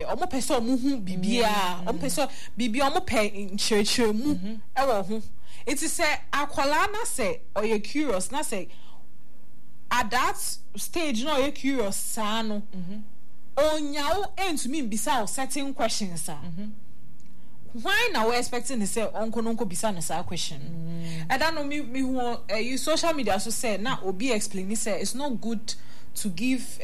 omo person mu hu bibia omo person bibia omo pe nchirechire mu e wo ho it is say akwala na say oye curious na say at that stage no oye curious sa no onyawo entumi mbisa certain questions why now we're expecting to say uncle bisa no say question I don't know me who you social media so say now obi explain say it's not good to give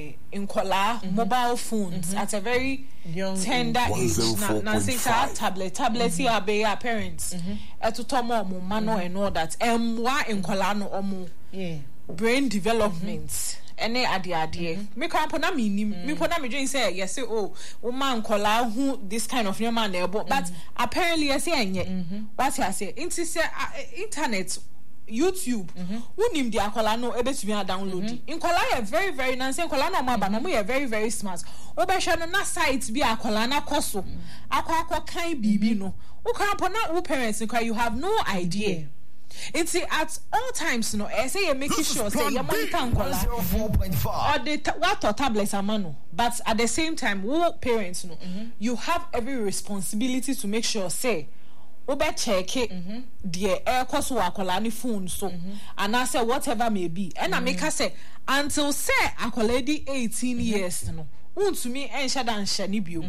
mobile phones at a very young tender age. Now say tablet here be your parents. To tomo mo mano and all that. Wa no omo brain development. Ene ade. Me kan pona me pona me dream say yes say oh man nkola who this kind of young man there but apparently yes say enye. What I say into say internet YouTube unim di akola no ebetumi download inkola ye very very nanse inkola no ma ba no ye very very smart obehwe no na site bi akola na koso akwa kan bibi no ukan na wo parents you have no idea. It's at all times no say you making sure say your monitor nkola or the what or tablets amano but at the same time wo parents no you have every responsibility to make sure say obe check it the air cost wakola ni phone so and I say whatever may be and I make her say until say akola di 18 years no untumi ensha dan shani bio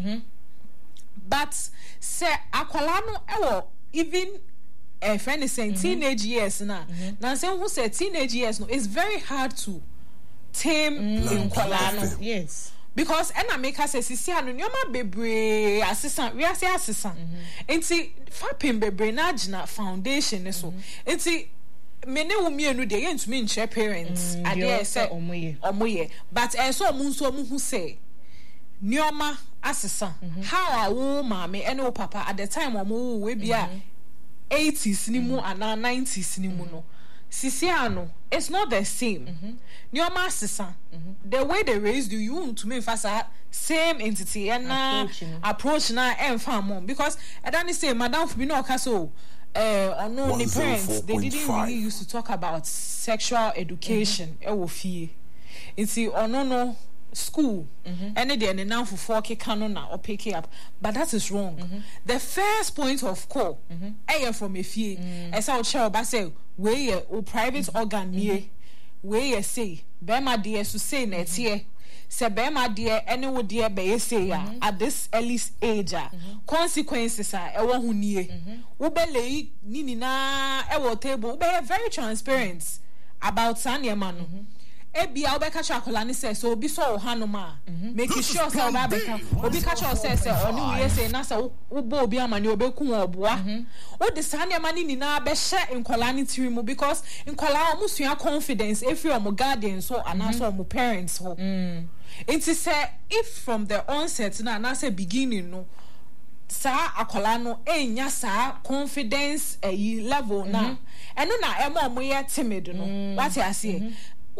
but say akola no ewo even friend is saying teenage years na say who say teenage years no it's very hard to tame akola no yes because ena make us say sisi anu nyoma bebre assistant we say assistant enti fapem bebre na agina foundation so enti mene wo mienu de yentumi nche parents ade say omoye but so omunso omu hu say nyoma assistant how a wo mama ene wo papa at the time omu we bia 80s ni mu ana 90s ni mu no Sisiano, it's not the same. Your master, the way they raised you want to make fast same entity and approach now and farm mom because I don't say Madame Fubino Castle. No, the parents they didn't really used to talk about sexual education. It's no school and then now for 4K canon or pick it up, but that is wrong. The first point of call, from a fee, as our child, I say, where or private organ near, where you say, Bema dear, to say net here. Say Bema dear, any dear bay say at this early age, consequences are a one who near. Ubele Nina, our table, be very transparent about Sanya Manu. Ebi a obeka chakola ni say so obi so hanoma making sure say obeka obi ka cho say oni we say na say wo bo obi amani obeku oboa o de sane amani ni na be hye nkola ni tiri mu because nkola o musua confidence if you am guardian so anaso o parents ho it is say if from the onset na say beginning no sa akola no enya sa confidence level na eno na emo mo ye timid no what I say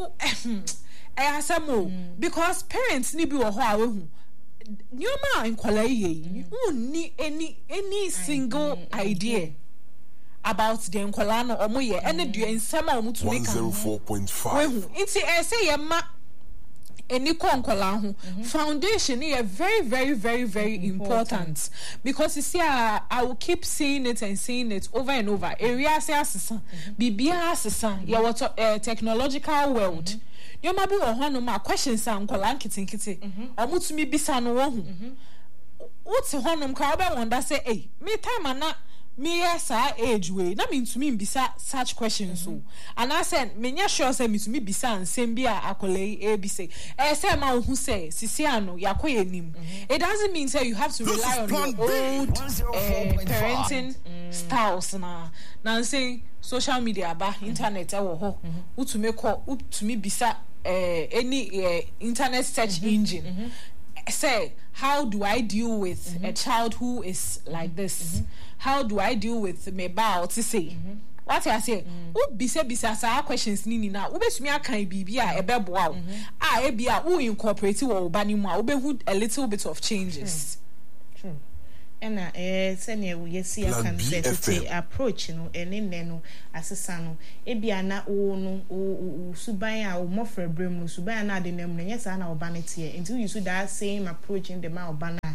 because parents ni bi wo ho awehu nyoma nkwala ye unni any single idea about the nkwala no omoye ene dua nsema omutumi kan 104.5 nti say ye ma eni konkola ho foundation is very very very very important because you see I will keep saying it and saying it over and over area say assistant bibia assistant ya what technological world you ma bi wo ho no ma questions am kola nkitinkiti omutumi bisa no wo hu uti ho no ka obe wonder say eh me time na me yes age way na me to me bisa such questions so and I said me nya sure say me to me bisa nsem bi a akole e bi say say ma who say sisiano yakoye nim it doesn't mean say you have to rely on your old parenting styles na say social media ba internet e wo ho utume call utumi bisa any internet search engine say how do I deal with a child who is like this how do I deal with me ba to say what I say u bisa sa questions ni na u besumi akan bibia e beboa e bia u incorporate wo ba ni mu a u behu a little bit of changes true ena sene wo yesi akan say approach no ene no asesa no e bia na wo no suban a wo mofra brem no suban na de nam no nyesa na wo ba ne tie until you so that same approach in the ma wo ba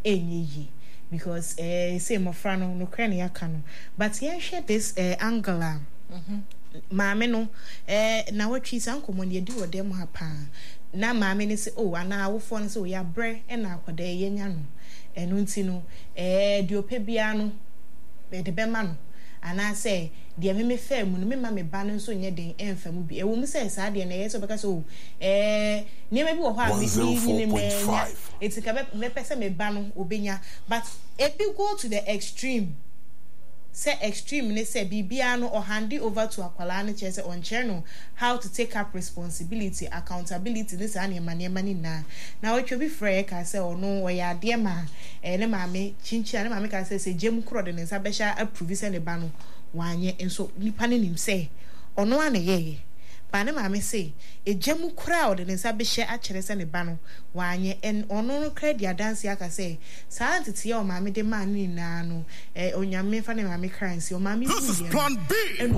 enyi because say mofra no kra na yaka no but here share this angle maame no na watwi san komo ne di wodem ha pa na maame ne say oh ana awofo ne say oh ya bre na akoda yenya no enu nti no di opebia no de be ma no ana say de me fa mu no me ma me ba no so nye den emfa mu bi ewo mu say sa de na yeso beka so ne me bi wo ho a me me etika be pese me ba no obenya but if you go to the extreme say extreme ne say bibia no or hand it over to akwala ne chese on channel how to take up responsibility accountability this an mani na what you be free ka say ono we ya de ma ne maame chinchi ne maame ka say gem kro de ne sa be sha approve say ne ba no wanye enso nipa ne nim say ono an ye ba ne maame say gem kro o de ne sa be sha a kire say ne ba no wanye en ono no credit dance aka say sa antete ya o maame de man ni na no onyame fa ne maame currency o maame this is plan B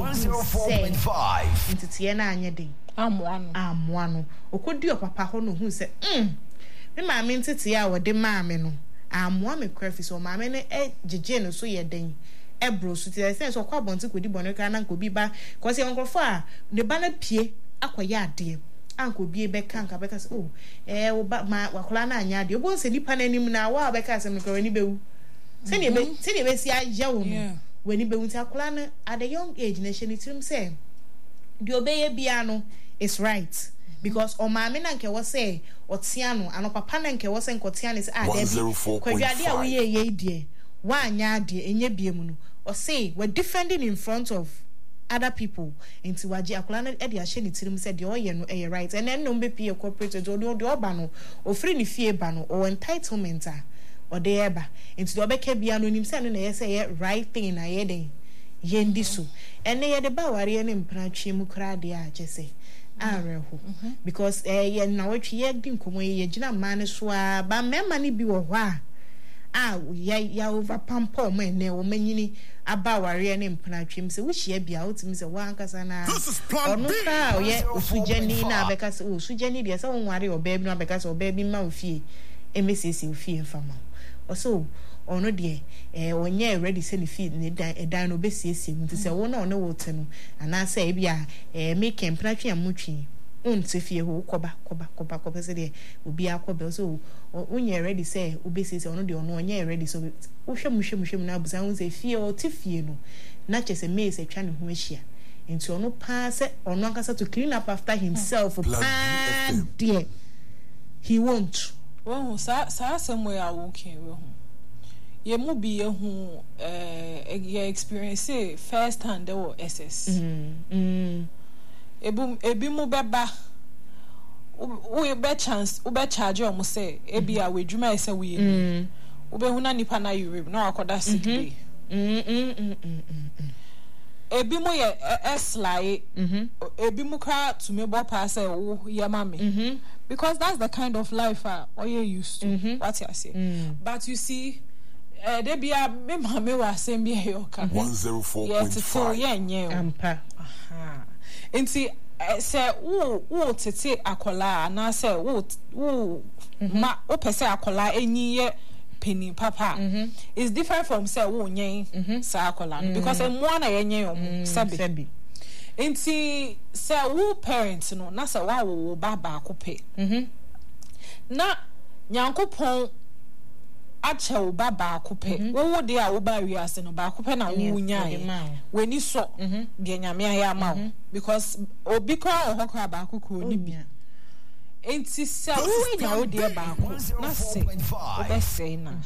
104.5 antete na anye den amoano okodi opapa ho no hu say me maame antete ya wo de maame no amoa me crafi so maame ne jeje no so ye den ebro so ti say so kwa bonti kodi bono ka na nko bi ba ko se onkrofo a ne ba na pie akoya ade anko bie be kanka be ka se oh wo ba ma wakola na anya de obo se nipa na nim na wa be ka se me ko ni bewu se ne be si aje wo no we ni bewu ti akola na at the young age na she ni tim say de obeye bia no is right because o maame na nke wo say otia no ano papa na nke wo say nkotia ne say de bi kwadwade a wo ye die wa anya de enye bie mu no o say we defending in front of other people into waji akola na e de ahye ni tirim say de oye no e right and then no be pie corporate do oba no ofri ni fie ba no o entitlement a o de eba into do obeka bia no nim say no na ye say right thing na ye den ye ndi so ene ye de ba ware ne mpra twi mu kra de a chese areho because ye na wotwi ye di nkomo ye gina man so a ba mema ni bi wo ho a ya over pampo mo ene wo manyini aba ware ne mpna twem se wo hia bia wo timi se wa ankasa na onu ka ye osujani na abeka se osujani dia se won ware oba bi na abeka se oba bi ma ofie emesisi ofie mfama oso ono de onye ready se ne feed ne dan no besiesie mu se wo na ono wo te no ana se bia make mpna twe amutwi unte fie ho koba se de obi akobe so onye ready say obesi say ono de ono onye ready so wo hwem na abusa ho say fie o te fie no na chese me say twa ne ho ahia nti ono pa se ono ankasa to clean up after himself dear he won't well sa somewhere I walk in we ye mu bi ye hu ye experience first hand or SS ebi mu beba we be chance we be charge o mo say ebi a we dwuma ese we we be hu na nipa na Europe na akoda sick bay ebi mu ye slide ebi mu kra to me bo pa say wo ye mame because that's the kind of life or you used to what you say but you see there be a me mame wa sem bi e yoka 104.5 yeah ampa nti say wo tete akola na say wo ma o pese akola enyi ye penny papa is different from say wo nyen sa akola because emo na ye nyen omo sabi nti say wo parents no na say wa wo baba akope na nyankopon ache wo baba akope wo de a wo ba wiase no ba akope na wo nyaa we ni so de nyame ya ma because obi kwa ho kwa ba akoko ni bi enti se wo nya wo de ba akoko na se obe se na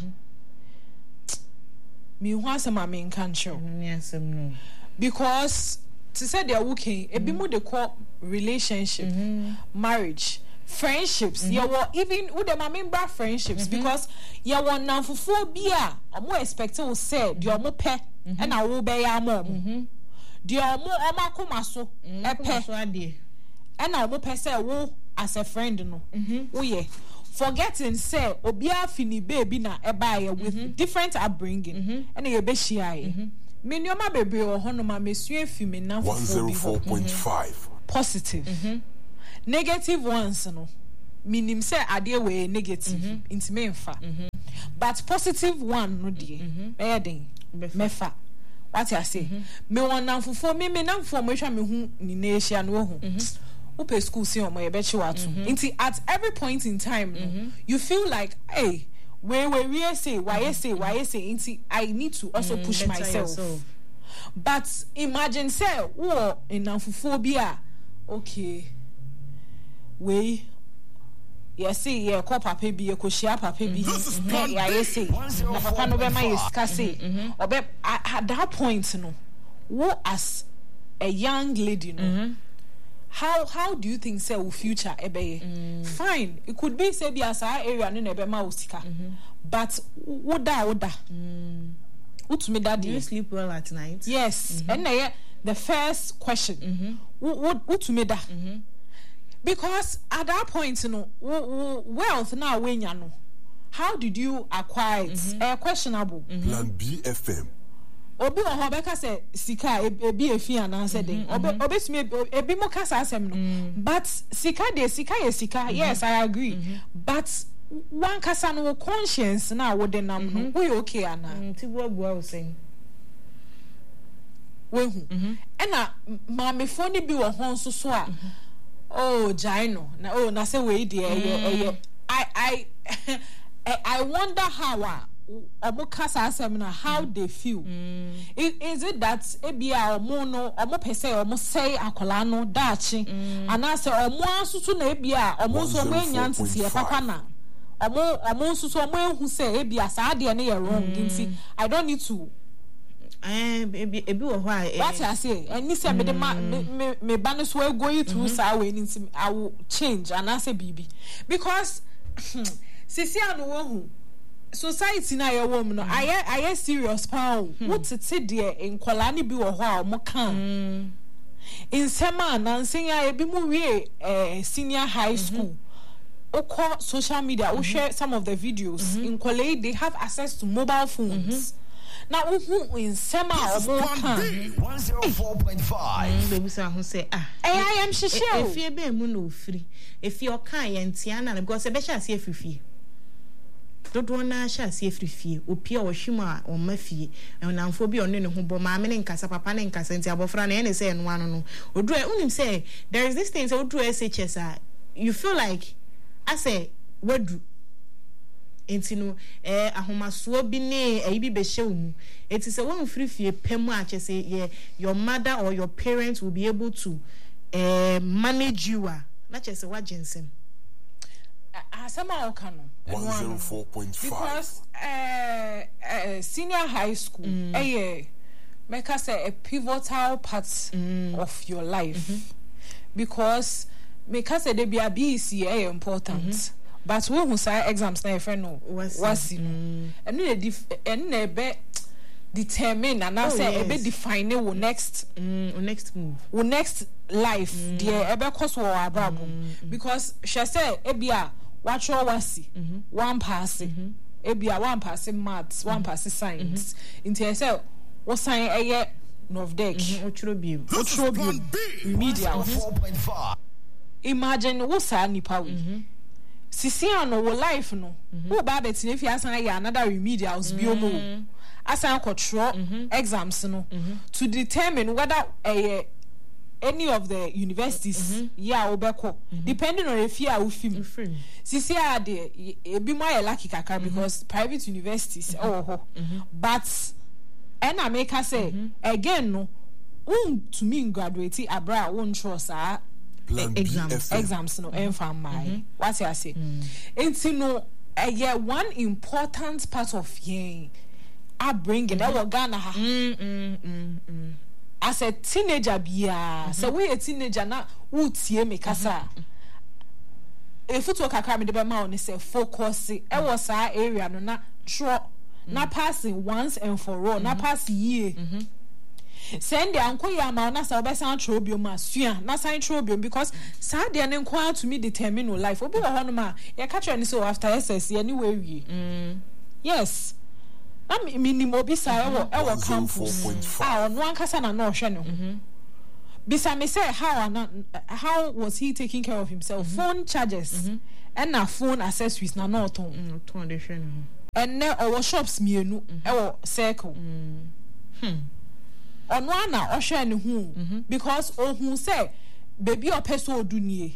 mi hu asema me nkan show no because to say they are working ebi mu de call relationship marriage friendships even with the member friendships because you want nanfofo bi a omo expect to say the omo pe and a wo be ya mo the omo akoma so pe and a omo pe say wo as a friend no wo ye forgetting say obi afini baby na eba ye with different upbringing and ye be shia me nyoma bebre wo hono ma mesua fi me nanfofo bi 104.5 positive negative ones no minim say ade we negative intime mfa but positive one no die den mefa what I say me won namfofo me namfo mo hwa me hu ni nation no hu upe school see o mo ye be chi watu nti at every point in time you feel like hey where we say why nti I need to also push myself but imagine say wo in namfofo bi a okay we yes yeah call papa bi e ko share papa bi yeah yes na papa no be ma yeska say obe at that point no wo as a young lady no how do you think say wo future ebe fine it could be say bi as our area no na be ma osika but woda utumi that do you sleep well at night? Yes and the first question utumi da because at that point wealth now when you know how did you acquire it questionable Plan B FM obi o hobeka say sika ebi efi ananse den obesumi ebi mo kasa asem no but sika ye sika yes I agree but one kasa no conscience na wo de nam no we okay ana ti bo o say we hu ena maame foni bi wo hon so a oh Jaino na say we dey I wonder how omukasa asem how they feel is it that ebia omo no omo pese omo say akola no daachi anase omo asusu na ebia omo so omo enya ntete papa na omo asusu omo ehu say ebia saa de na ye wrong nti I don't need to ebi wo ho a what I say and say me de me ban so we go through saa we nti I will change anase bibi because sisi anu wo hu society na ye wo mu no aye serious pa what tete de enkola ni bi wo ho a mo kan insema na nsenya ebi mu wie senior high school oko social media we share some of the videos enkola they have access to mobile phones na uhu insema omo kan 104.5 bebu say ho say I am shishe efie be mu no ofiri efie okan ye ntia na because e be sha se afifie dodo na sha se afifie opi a wohwim a o mafie enamfo bi onne ne ho bo maame ne nkasa papa ne nkasa ntia abofra na ye ne say eno ano no odu unim say there is this thing say odu SHS you feel like I say wadu entino ahomaso bi ne ayi bi be hyew mu it is a one free fie pemu a say your mother or your parents will be able to manage you na say what jensem asama okano 104.5 because senior high school make us a pivotal part of your life because make us they be a BC important but we who say exams na friend no was and na be determine and say e be define wo next move wo next life there e be cause wo ababo because she say e bia watcho wasi one pass e bia one pass maths one pass science into say wo sign eye novdek otrobiem remedial 4.5 imagine wo sa nipa we sisi ano wo life no wo ba betin if asan ya another remedials biomo asan control exams no to determine whether any of the universities obeko depending on if you are ufim sisi ade ebi mo ya lucky kaka because private universities but and I make her say again no to me graduate abra won trust exams no enfam my what I say enti no one important part of yen upbringing that we Ghana as a teenager bia so we a teenager na wo tie me kasa if you talk akara me de be ma on say focus e was our area no na draw na passing once and for all na pass year send the uncle ya ma na sa obesan trobium asua na san trobium because sa de ne nko to me determine no life obi wo hono ma ya catch any so after SS anyway wie yes na minimum obi sa ewo campus no ankasa na no hwe ne ho bisa me say how was he taking care of himself phone charges and na phone accessories na no ton de hwe ne ho enne owo shops mienu ewo circle ono ana ohwe ne hu because ohun say baby opeso odunie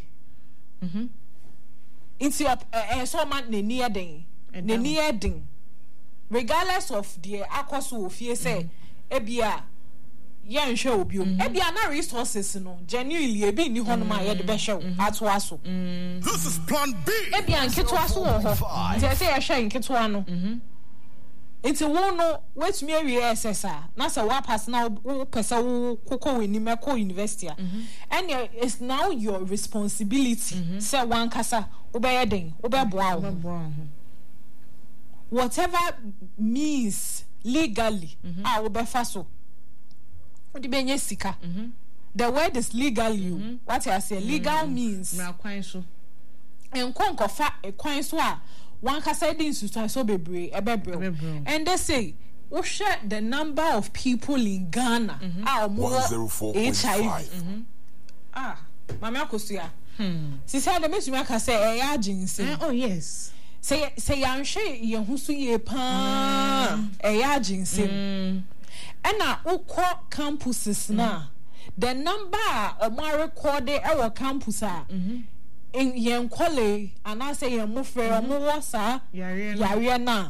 inti so man neni eden regardless of the akoso ofie say ebia yen hwe obiom ebia na resources no genuinely ebi ni hono ma ye de be hwe atoaso This is plan B. ebia nketoaso wo ho nti say ye hwe nketoa no nti wo no wetumi awie SSR na say wa pass na wo pesa wo kokko weni meko university and it's now your responsibility say one kasa wo be yeden wo be boa wo whatever means legally wo be fa so the benye sika the word is legally what I say legal means na kwan so en konkofa kwan so a one kasa din susan so bebre ebebre and they say we share the number of people in Ghana more 104.5 mama akosua si say the mesumi aka say agency oh yes say yanhwe ye husu ye pa agency ena ukọ campuses na the number omo recorded our campus in yen kwale and I say yen mofre omo wosa yare na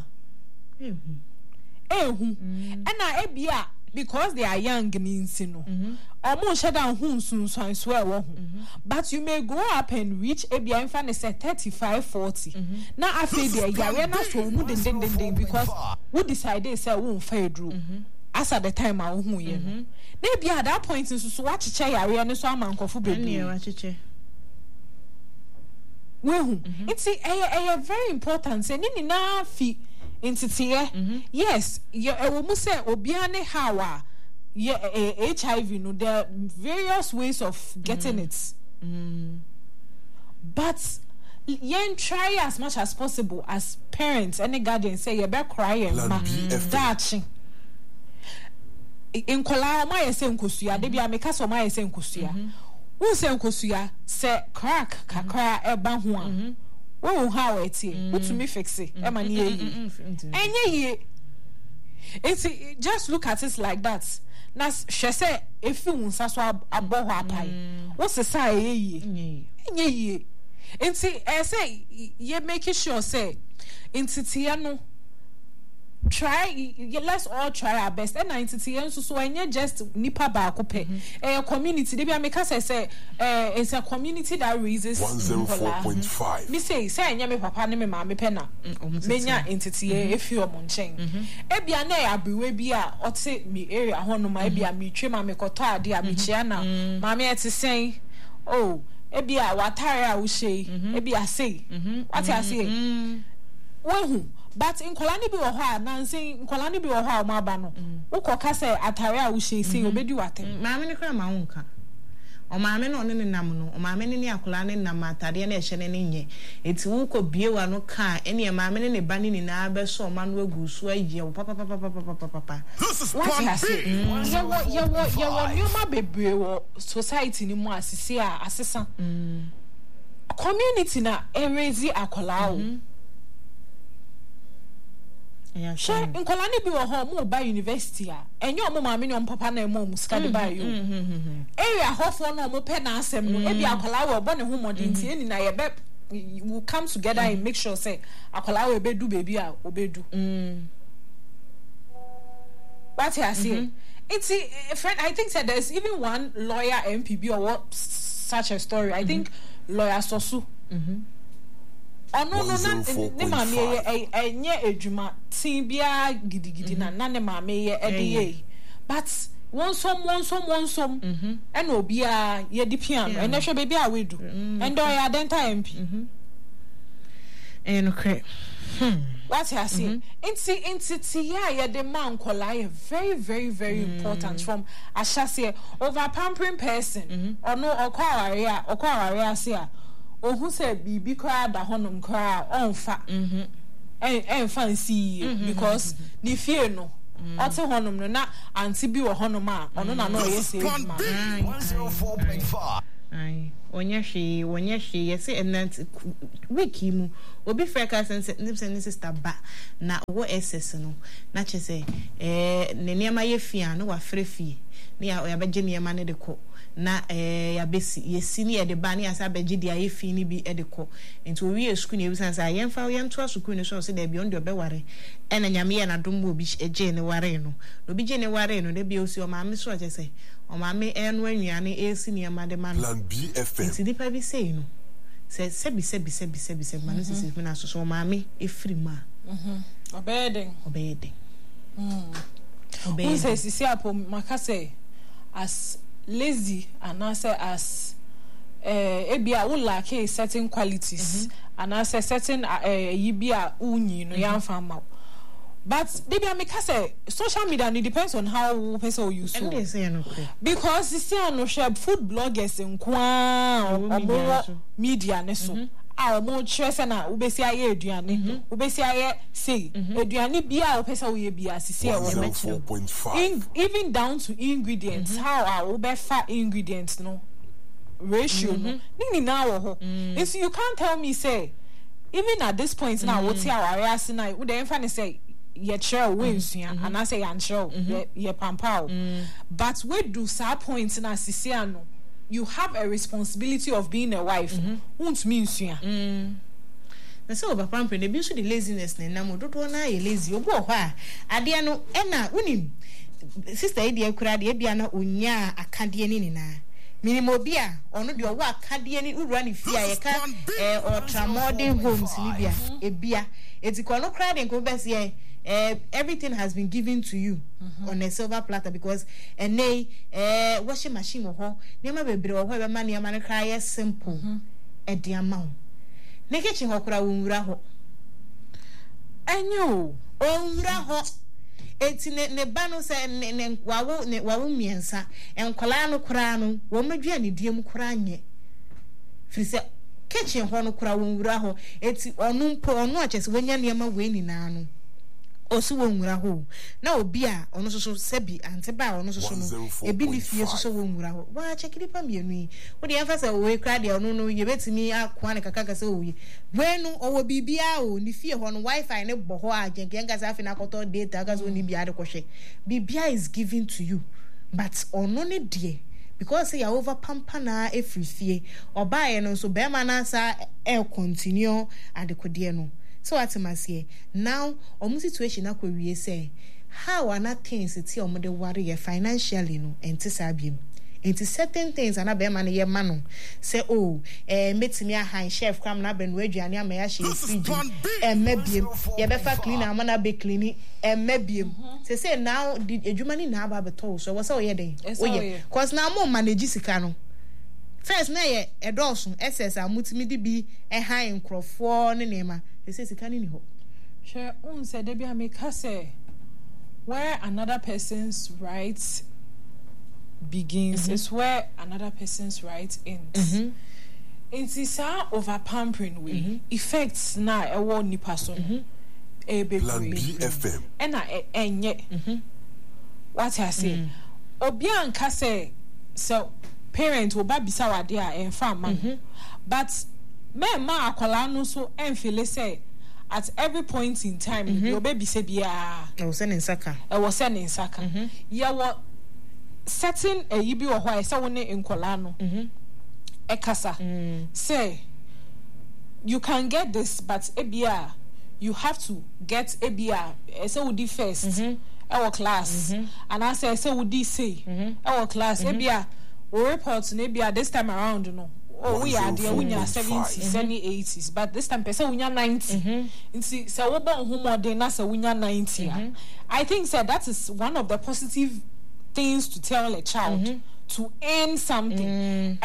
ena ebia because they are young ninsi no omo sheda hu sunsun so e wo hu but you may grow up and reach ebia in fan say 35-40 na afi dey yare na so mu den because we decide say we fa edru as at the time I who ye no na bia at that point so what chiche yare ne so amankofo bebi wa chiche we hu it's very important say ni na fi entity yes ye wo mu say obia ne hawa ye HIV no there are various ways of getting it but yen try as much as possible as parents any guardian say you be cry ma dachi in kola ma yese nkosua de bia meka so ma yese nkosua wo se nkosua se crack kakra e ba ho a wo how etie utumi fix e ma ne yi enye yi it's just look at it like that na hwe se efi wunsa so abo ho apai wo se sa yi enye yi enti say ye make sure say entity no try let's all try our best and entity so enye just nipa ba kope community dey be make say it's a community that raises 104.5 me say enye me papa ne me ma me pena menya entity efi o monchen e bia na abriwe bi a ote me area hono ma e bia me twe ma me koto ade a me chia na ma me ete sen oh e bia watare a wo shey e bia say what I say wehu but in kolani bi wo ha na nsin kolani bi wo ha o ma ba no wo koka say atare a wo shey say obedi watem maame ne kra ma wo nka o maame no ne nam no o maame ne akola ne nam atare na ehye ne nye enti wo ko biewa no ka ene maame ne ba ne na be so ma no agu so aye papa This is plan B. you ma bebre wo society ni mu asese a asesa community na erezi akola o she nkola ni bi wo ho mo ba university a enye o mo maame ne o papa na mo muska de ba yo area hofo no mo pe na asem no e bi akola wo bo ne ho modin ti eni na ye be will come together and make sure say akola wo be do baby a obedu what I see it's friend I think that there's even one lawyer MPB or what such a story I think lawyer Sosu no ne mame enye edwuma tin bia gidigidi na ne mame ye ede but one some and obia ye di piano and hwe baby a we do and oya denta MP okay what I say entity ya the man kola very very very important from ashase over pampering person or no okwa say who said be cry da honum cry on fa and fancy because the fear no ote honum no na anti bi wo honum a ono na no yes 104.5 Aye. Onye she yes and wiki mu obi freka sense sister ba na wo SS no na che say ne niam ye fia no wa frefi ne ya beje niam ne de ko na ya besi yesi ne de ba ne asa beje dia ye fi ni bi e de ko nti owie school ne bi sansa yemfa yemto school ne so se de bi on de obeware ena nyame ye na dom obi eje ne ware no obi je ne ware no de bi osi o ma me so che say o ma me enu anuane esi niam de man Plan B FM nti dipa bi say no sebi man sisi me na so o ma me efri ma obeden obeden say sisi apo makase as lazy and as ebia wo lack certain qualities and as certain yibia unyi no yamfa ma but debia make say social media it depends on how person use so because you see no share food bloggers nkwa media ne so a mo chese na ubesi aye aduane ubesi aye say aduane bia opesa wo ye bia sisi e wo even down to ingredients how our obefa ingredients no ratio no ni na wo ho if you can't tell me say even at this point now what here our area na we dey emfa say ye chere we nsua and I say yan chere ye pampao but we do sa point na sisi ano you have a responsibility of being a wife won't mean nsua na so ba pampe ne bi so the laziness na mo dodo na ye lazy obo ho a ade no na unim sister e de akura de bia na onya akade ni na minimo bia ono de owo akade ni urua ni fia ye ka ultramodern homes ni bia e bia etiko no kra de nko bese everything has been given to you on a silver platter because washing machine ho niam bebre ho be ma niam na cry simple e de amount ne kitchen ho kura wonwura ho anyo onwura ho eti ne ba no se ne wawo miensa enkola no kura no wo madua ne diem kura nye firi se kitchen ho no kura wonwura ho eti onu mpo onu achese wonya niam we ni na no osu wonwura ho na obi a ono so sebi anteba ono so no ebi ni fie so wonwura ho wa chekiri pa mienu yi wo de emfa se we kra de ono no ye betimi akwa ne kaka se owi wenu owo bibia o ni fie ho no wifi ne bo ho a jenke nga sa afi na koto data ga so ni bia de kohwe bibia is given to you but ono ne die because you over pampa na every fie obaye no so be ma na sa continue adekodie no. So what am I say? Now, almost situation na we say how are not things it's your mother worry financially no and tisabim. Into certain things and be man ye mano say meet me a high chef come na ben we aduane me ya she free maybe ye be fa clean am na be clean maybe say now the adwumani na aba beto so what say ye den oye cause now mo manage sika no first na ye edosun ss amutimi di bi high nkrofo ne nema say sika ni ho sure say dey be make say where another person's rights begins is where another person's right ends. It is our over pampering way effects na ewo nipa so e be Plan B FM and enye what I say obi anka say so parent will ba bisa wade a enfa man but me ma akwala no so enfile say at every point in time your baby say bia e wo se ne nsaka ya wo certain yibi wo ho say woni enkola no ekasa say you can get this but ebia you have to get ebia say we di first our class and I say we di say our class ebia we report na ebia this time around no we are there we are 70s and 80s but this time person we are 90 nti say we born home more than say we are 90 I think that is one of the positive things to tell a child to earn something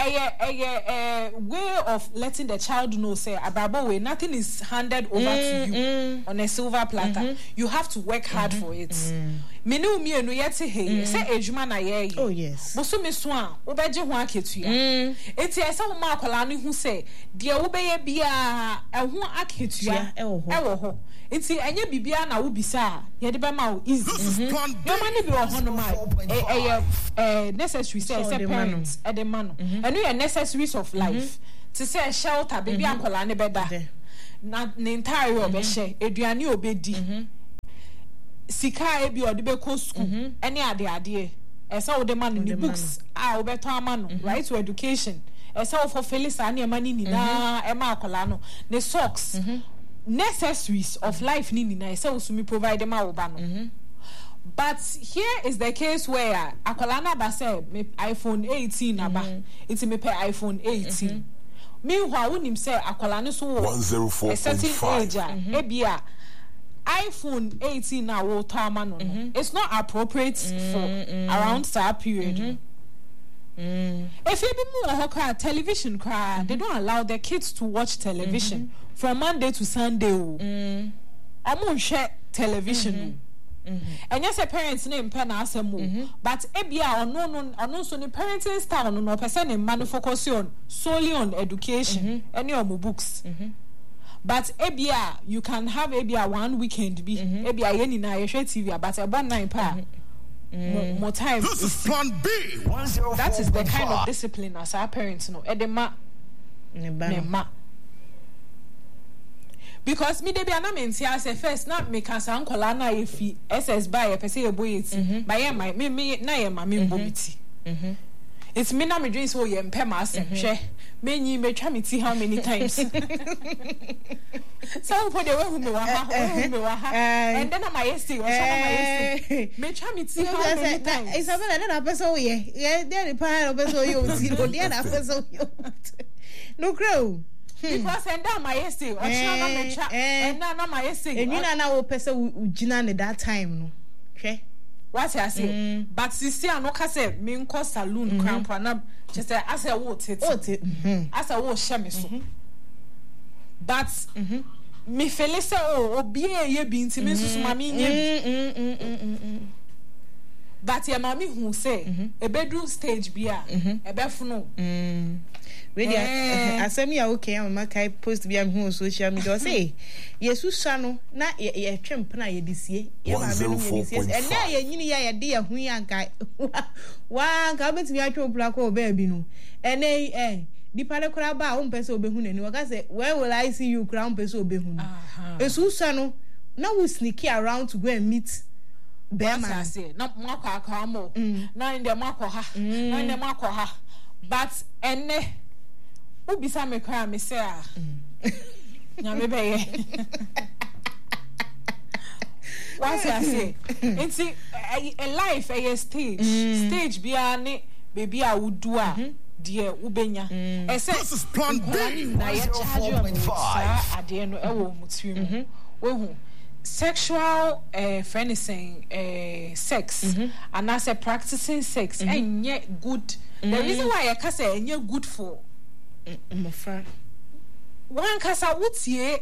a way of letting the child know say ababo way nothing is handed over to you on a silver platter you have to work hard for it me no mienu yete he say ejuma na ye. Oh yes. Boso me so a wo beje ho aketua. Enti ese wo ma akola no hu say de wo beye bia ho aketua e wo ho. Enti enye bibia na wo bisa ye de be ma wo easy. Yo mani bi wo ho no ma necessary say parents e de ma no. Enu ye necessaries of life. To say shelter baby akola ne beda. Na ne entire obehye eduane obedi. Sika ebi odi be ko school any ade esa wo de man ni books wo beto amano right to education esa wo for felisa na ema ni na ema akola no ne socks necessaries of life ni na esa wo sumi provide ma wo ba no. But here is the case where akola na ba say me iPhone 18 aba it me pay iPhone 18 meanwhile wonim say akola no so 104.5 a certain age ebia iPhone 18 now will no. It's not appropriate for around that period. If you be more television cry, they don't allow their kids to watch television from Monday to Sunday. I won't share television. And yes, a parent's name pen asemo, but ebia or no so the parenting style no person in man focus on solely on education any of my books. But ebia you can have ebia one weekend be ebia yeni na ye share TV but about 9 pa more time. This is plan B. That is the kind of discipline as our parents know edema nema. Because me debi anamenti as first na me kan san kola na efi SS buy e pese e boy eti buy my me na ye ma me mbobiti. It's me na me dream so ye mpe ma asem hwe me twa me ti how many times. So for the way me wa ha and then my yesterday was my me twa me ti how many times. It's about na person ye there the part person you see no there na person you no grow because and that my yesterday o china na me twa and na my yesterday and you na wo person ugina na that time no hwe. What I say, but sisi anoka say me nko saloon cramp na just say as a wo tete as a wo shame so but me feel say obi ye bi nti me susu ma me nye but ya ma me hu say e bedroom stage bia e be funo really asemi ya okay mama kai post bia me hu social media say yesu sano na ye twemp na ye disie ye ma me ye disie and na ye nyini ya de ya hu ya nkai wa nka betimi atwo pula ko ba bi no ene di pale kura ba o mpese obehu nani waka say where will I see you crown mpese obehu yesu sano na we sneak around to go and meet Bearman say na mwakwa akamo na inde mwakwa ha na inde mwakwa ha but ene ubisa me kra me say nya me be ye what I say it's a life a stage bia ne baby a wudu a de ubenya this is plan B na ye charge you ade no e wo mutrim wo hu sexual friend saying sex and as a practicing sex and yet good the reason why I can say and yet good for my friend one kasa wutie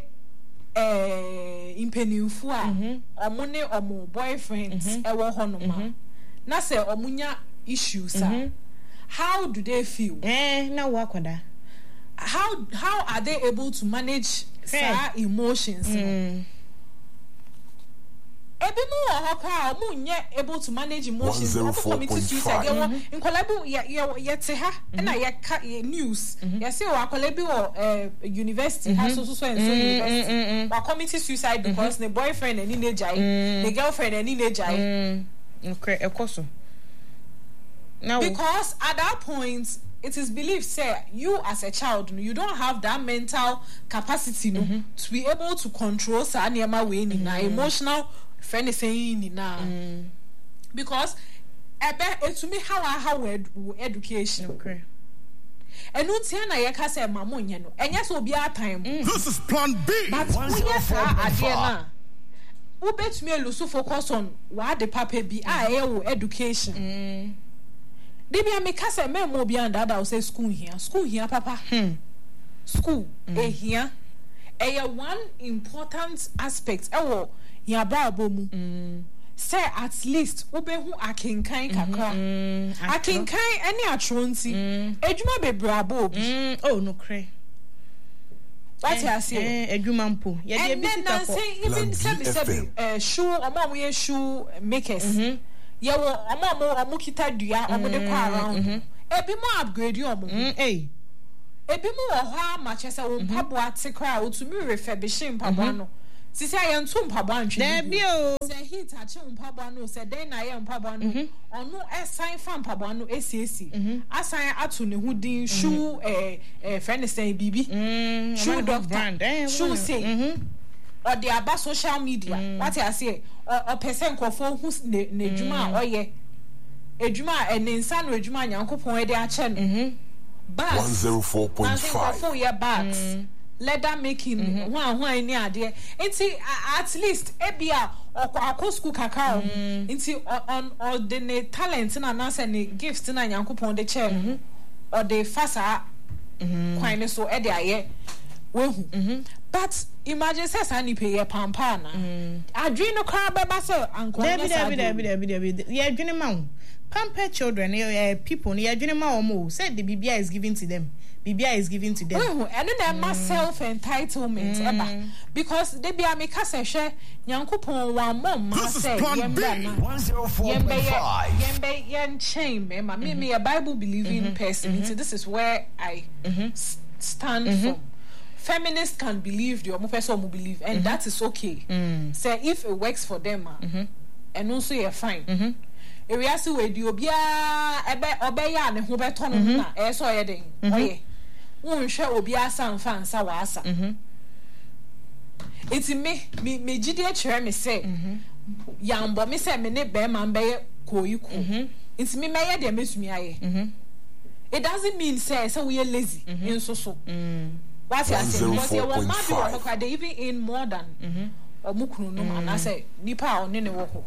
impenifu a omune omo boyfriends e wo hono ma na say omunya issues how do they feel na wakoda how are they able to manage their emotions ebi mu hoka mu nye able to manage emotions 104.5 inkolabu ye te ha na ye news ye say wa kolabi wo university ha so and so university wa committee suicide because the boyfriend and ni jai the girlfriend and ni jai okay ekoso now because at that point it is believed say you as a child you don't have that mental capacity to be able to control sa niema we ni na emotional friend is saying na because to me how education okay and untia na ye ka say mamo nye no enya so obi a time this is plan B but we sa ade na we bet me lose focus on what the papa be education Debi me ka say me mo bi and that say school here papa school here one important aspect ya brabo mu say at least obehu akenkan kakra akenkan any atronti edwuma bebrabo obi oh no cray what you say edwuma mpo ye dey bisita for even say shoe omo ye shoe makers ye wo omo kita dua omo de kwa around ebi mo upgrade omo ebi mo wo ha ma che say wo mpabo ate kra otumi refurbish mpabo no sisi aye ntu mpabo antwe na bi o say hit ache mpabo no say den na ye mpabo no onu esan fa mpabo no esiesi asan atu ne hu din shoe friend say bibi shoe doctor shoe say or the aba social media what I say or person nkofo hu ne dwuma oye edwuma enensa no edwuma nyankopon e de ache no bags 104.5 year bags leather making one ni ade nti at least ebia akọ school kakao nti on the talent na na say ne gift na nyankopon de che or the fasa kwan so e de aye wehu but imagine say sani pay ye pampa na adwin no kra beba so anko David ye adwin ma wo pamper children people ye adwin ma wo mo said the BBI is given to them and then my self entitlement eba because they be ameka say hwe nyankopon wa mom ma say yembe yen chain me a Bible believing person. This is where I stand from. Feminists can believe the omo person who believe and that is okay. Say if it works for them and also you're fine. Area si we di obia obeya ne ho beto no na e so ye den oye wonhwe obia sanfa nsa wa asa iti me gidi a kire me say yambo me say me ne be man be koyiku iti me meye de mesumi aye it doesn't mean say we are lazy in so what you say because you want ma be they even in more than omukunu no and I say nipa oni ne wo ho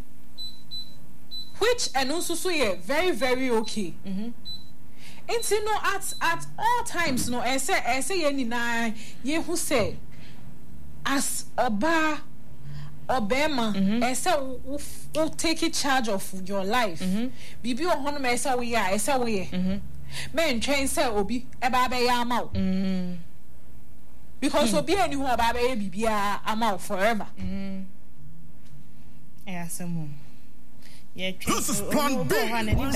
which and also so yeah very very okay and you know at all times no I say ye nina ye who say as oba obema I say who take charge of your life bibi o hono me say we are I say we men train say obi e ba be ya ama because obi any who ba be bibi ama forever some this is plan B.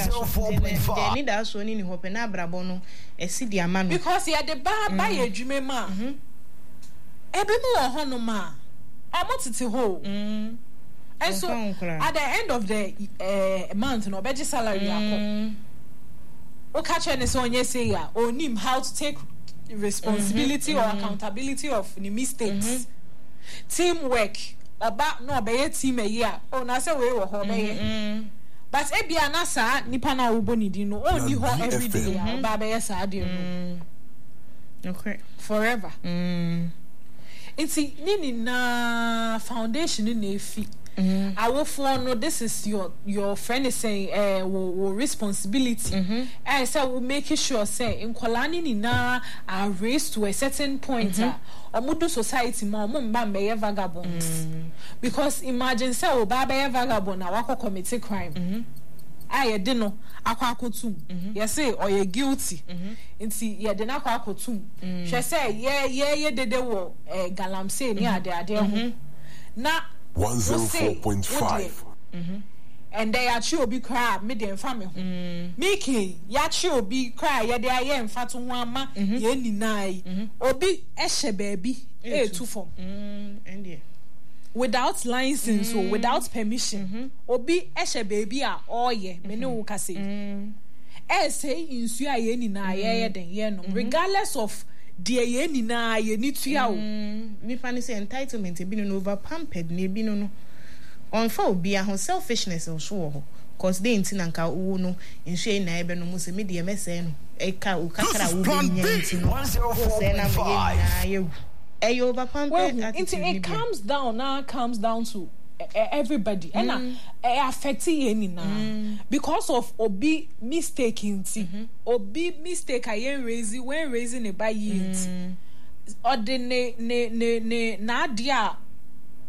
Because you the bar by a jume ma. Ebi mo hono ma. Amotiti ho. And so at the end of the month no beji salary akọ. O catch any so onye say ya onim how to take responsibility or accountability of the mistakes. Teamwork. Oba no obeye team a year o na say we wo ho beye but e bia na sa nipa na wo boni di no o ni ho every day oba beye sa de no okay forever it's nini na foundation ni na efi awofo no this is your friend is saying responsibility I say we make sure say nkola ni na are raised to a certain point omudu society ma omumba mbe vagabonds because imagine say oba be vagabond na wako commit crime aye de no akwakotum you say or you guilty nti ye de na akwakotum hwe say ye dede wo galamsey ni ade ho na 104.5 and they are sure be cry medium family Mickey yachi obi cry ye dey aye mfa to ho ama ye ninai obi ehye baby too form and without license or without permission obi ehye baby a oye me ne wo ka say say insu aye ninai ye den ye no regardless of dear ye ninai ye ni tua o me fan say entitlement e bi no over pampered na e bi no on for be a selfishness or so cause they inti nanka wo no nhwe na ebe no mo se me de mese no e ka o kakra wo be nyanti no 104.5 e over pampered it comes down to everybody and affect ye nina because of obi mistaking obi mistake ayen raising a by it or the ne na dia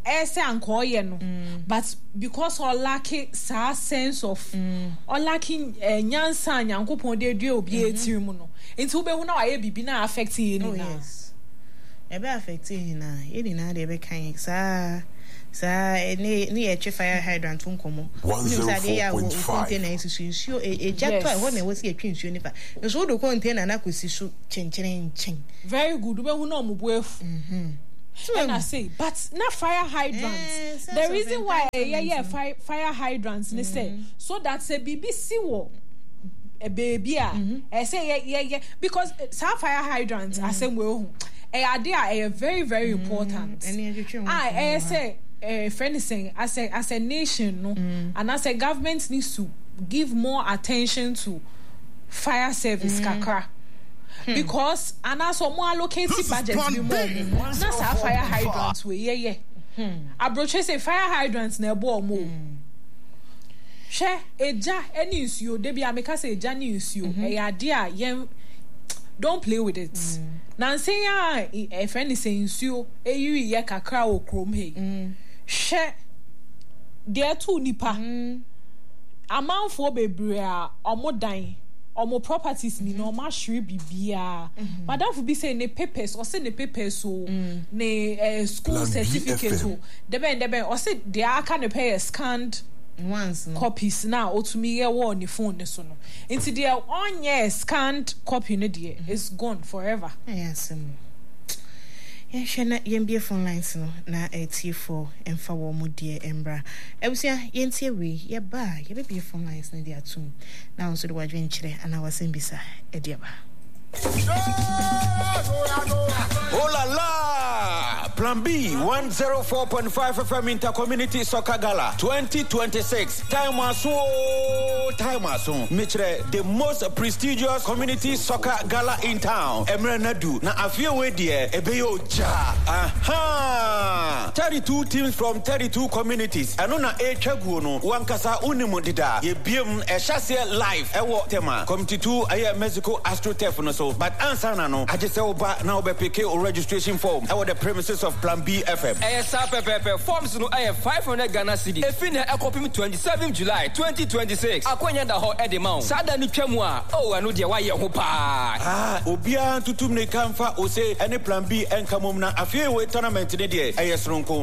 say ankoye no but because all lacking sa sense of all lacking nyansa nyankopon de dua obi etiri mu no enti wo be hu na wa ye bibi na affect ye ni na ebe affect ye na ye ni na de be kan sa ni e che fire hydrant nkomo ni sa de ya wo container isusu ejecto e ho na wo si etwi nsuo nipa so do container na kosi so chenchen very good we hu na omubu efu and I say but na fire hydrants the reason why fire hydrants they say so that say BBC wo a baby I say yeah because some fire hydrants I say we hu are very very important I say friend is saying as a nation no and as a government needs to give more attention to fire service kakra because and also more allocated budget be more na sa fire hydrants we abroche say fire hydrants na ebo mo she eja any nsuo de bia make say eja ni nsuo ade a yen don't play with it na say a friend is saying nsuo eyiri ye kakra okrom he she there too nipa amanfo bebre a omodan omo properties ni no ma hwere bibia madam fu bi say ne papers or say ne papers so ne school certificate so deben or say they are kind of pay scanned once copies now or to me ye wo on the phone ne so no into there on yes scanned copy ne there is gone forever yes yeah shena yembie phone lines no na T4 emfa wo mu de embra ebusia yentie we ye ba ye be phone lines na dia atum na onso de wadwen kire ana wasembisa e dia ba Oh la la! Plan B 104.5 FM Intercommunity Soccer Gala 2026. Time aso. Mitre the most prestigious community soccer gala in town. Emre Nadu na afie we die ebeyo ja. Aha! 32 teams from 32 communities. Ano na etwaguo no wankasa unimu dida. Ye biem e chase live ewo tema. Committee 2 aye Mexico AstroTurf no so. But answer na no aje se oba na obepeke o registration form ewo the premises of Plan B FM. ASAP forms no aye 500 Ghana cedi. Efi na ekopim 27 July 2026. Akwanya da ho edemount. Sada ni twam a o anu de waye ho pa. Obia tutum ne kanfa o se any Plan B enkamom na afie we tournament ne de aye sronko.